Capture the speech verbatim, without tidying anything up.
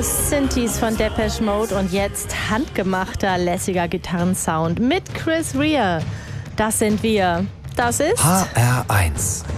Synthes von Depeche Mode und jetzt handgemachter, lässiger Gitarrensound mit Chris Rea. Das sind wir. Das ist H R eins.